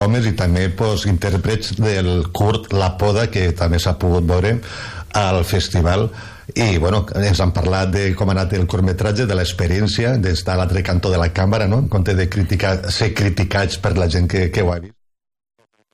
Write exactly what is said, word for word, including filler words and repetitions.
homes i també pues, intèrprets del curt La Poda, que també s'ha pogut veure al festival. I bueno, ens han parlat de com ha anat el curtmetratge, de l'experiència d'estar a l'altre cantó de la càmera, no? En compte de criticar, ser criticats per la gent que, que ho ha vist.